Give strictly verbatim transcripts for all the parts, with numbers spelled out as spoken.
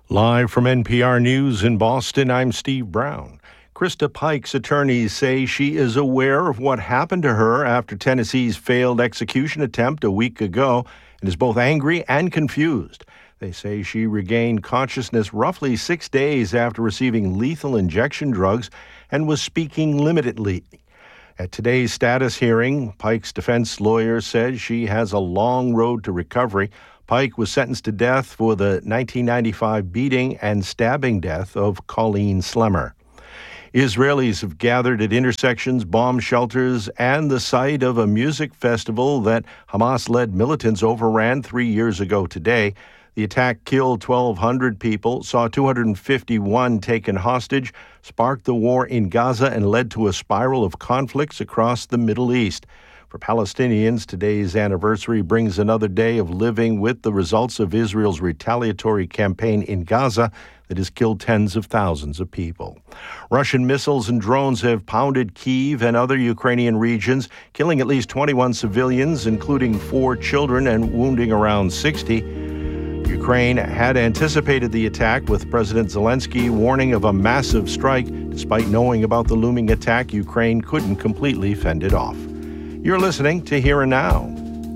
Live from N P R News in Boston, I'm Steve Brown. Krista Pike's attorneys say she is aware of what happened to her after Tennessee's failed execution attempt a week ago and is both angry and confused. They say she regained consciousness roughly six days after receiving lethal injection drugs and was speaking limitedly. At today's status hearing, Pike's defense lawyer said she has a long road to recovery. Pike was sentenced to death for the nineteen ninety-five beating and stabbing death of Colleen Slemmer. Israelis have gathered at intersections, bomb shelters, and the site of a music festival that Hamas-led militants overran three years ago today. The attack killed twelve hundred people, saw two hundred fifty-one taken hostage, sparked the war in Gaza, and led to a spiral of conflicts across the Middle East. For Palestinians, today's anniversary brings another day of living with the results of Israel's retaliatory campaign in Gaza that has killed tens of thousands of people. Russian missiles and drones have pounded Kyiv and other Ukrainian regions, killing at least twenty-one civilians, including four children, and wounding around sixty. Ukraine had anticipated the attack, with President Zelensky warning of a massive strike. Despite knowing about the looming attack, Ukraine couldn't completely fend it off. You're listening to Here and Now.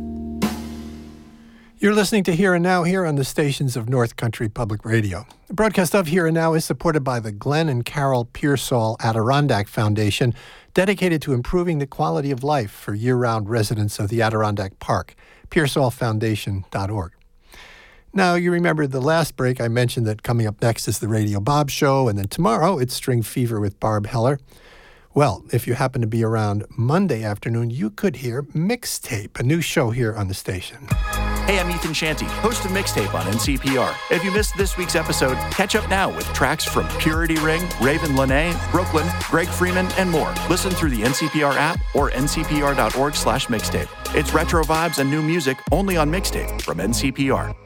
You're listening to Here and Now here on the stations of North Country Public Radio. The broadcast of Here and Now is supported by the Glenn and Carol Pearsall Adirondack Foundation, dedicated to improving the quality of life for year-round residents of the Adirondack Park, pearsall foundation dot org. Now, you remember the last break I mentioned that coming up next is the Radio Bob Show, and then tomorrow it's String Fever with Barb Heller. Well, if you happen to be around Monday afternoon, you could hear Mixtape, a new show here on the station. Hey, I'm Ethan Shanty, host of Mixtape on N C P R. If you missed this week's episode, catch up now with tracks from Purity Ring, Raven Lene, Brooklyn, Greg Freeman, and more. Listen through the N C P R app or N C P R dot org slash mixtape. It's retro vibes and new music only on Mixtape from N C P R.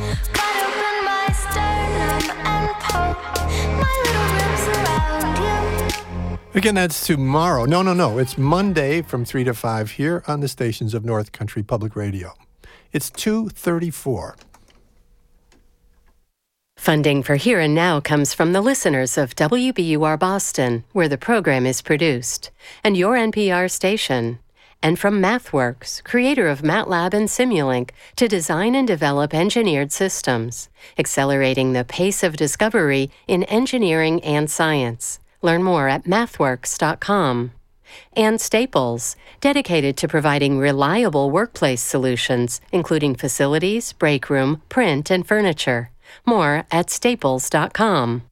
Again, that's tomorrow. No, no, no. It's Monday from three to five here on the stations of North Country Public Radio. It's two thirty-four. Funding for Here and Now comes from the listeners of W B U R Boston, where the program is produced, and your N P R station. And from MathWorks, creator of MATLAB and Simulink, to design and develop engineered systems, accelerating the pace of discovery in engineering and science. Learn more at mathworks dot com. And Staples, dedicated to providing reliable workplace solutions, including facilities, break room, print, and furniture. More at staples dot com.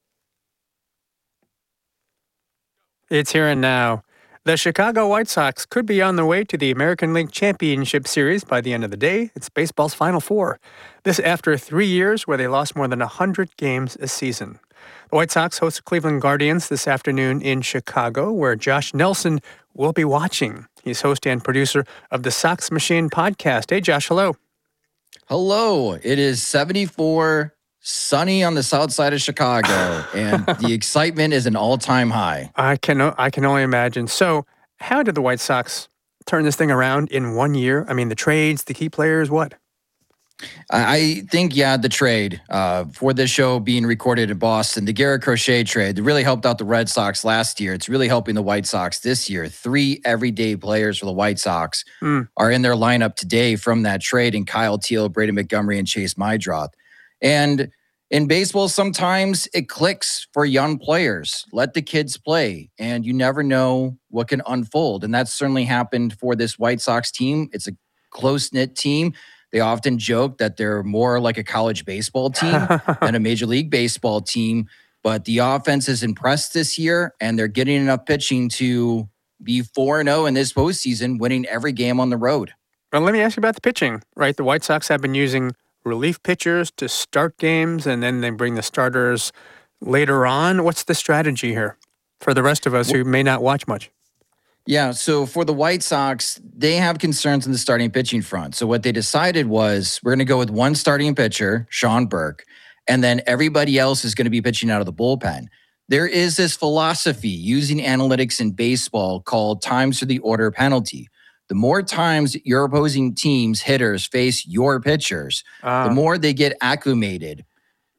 It's Here and Now. The Chicago White Sox could be on their way to the American League Championship Series by the end of the day. It's baseball's Final Four. This after three years where they lost more than one hundred games a season. The White Sox host the Cleveland Guardians this afternoon in Chicago, where Josh Nelson will be watching. He's host and producer of the Sox Machine podcast. Hey, Josh, hello. Hello. It is seventy-four, sunny on the south side of Chicago, and the excitement is an all-time high. I can I can only imagine. So, how did the White Sox turn this thing around in one year? I mean, the trades, the key players, what? I think, yeah, the trade uh, for this show being recorded in Boston, the Garrett Crochet trade that really helped out the Red Sox last year. It's really helping the White Sox this year. Three everyday players for the White Sox mm. are in their lineup today from that trade, and Kyle Teal, Brady Montgomery, and Chase Meidroth. And in baseball, sometimes it clicks for young players. Let the kids play, and you never know what can unfold. And that's certainly happened for this White Sox team. It's a close-knit team. They often joke that they're more like a college baseball team than a Major League Baseball team, but the offense is impressed this year, and they're getting enough pitching to be four and oh in this postseason, winning every game on the road. Well, let me ask you about the pitching, right? The White Sox have been using relief pitchers to start games, and then they bring the starters later on. What's the strategy here for the rest of us who may not watch much? Yeah, so for the White Sox, they have concerns in the starting pitching front. So what they decided was we're going to go with one starting pitcher, Sean Burke, and then everybody else is going to be pitching out of the bullpen. There is this philosophy using analytics in baseball called times to the order penalty. The more times your opposing team's hitters face your pitchers, uh. the more they get acclimated.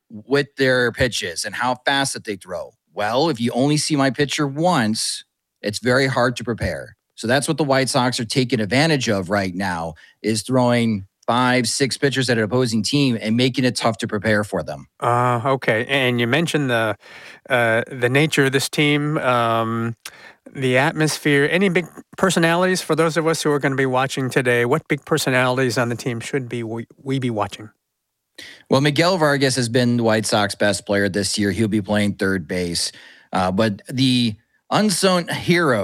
with their pitches and how fast that they throw. Well, if you only see my pitcher once, it's very hard to prepare. So that's what the White Sox are taking advantage of right now, is throwing five, six pitchers at an opposing team and making it tough to prepare for them. Uh, okay. And you mentioned the uh, the nature of this team, um, the atmosphere. Any big personalities for those of us who are going to be watching today? What big personalities on the team should be we, we be watching? Well, Miguel Vargas has been the White Sox best player this year. He'll be playing third base. Uh, but the unsung hero